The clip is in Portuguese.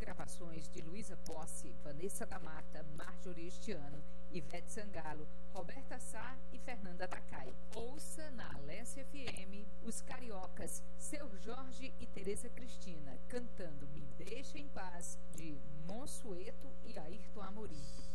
gravações de Luísa Posse, Vanessa da Mata, Marjorie este ano, Ivete Sangalo, Roberta Sá e Fernanda Takai. Ouça na Alessia FM os cariocas Seu Jorge e Tereza Cristina cantando Me Deixa em Paz, de Monsueto e Ayrton Amorim.